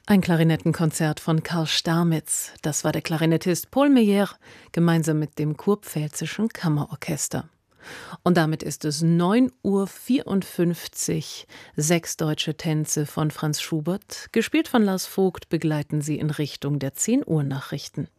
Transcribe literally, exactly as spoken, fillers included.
Ein Klarinettenkonzert von Karl Stamitz. Das war der Klarinettist Paul Meyer gemeinsam mit dem Kurpfälzischen Kammerorchester. Und damit ist es neun Uhr vierundfünfzig. Sechs deutsche Tänze von Franz Schubert, gespielt von Lars Vogt, begleiten Sie in Richtung der zehn Uhr Nachrichten.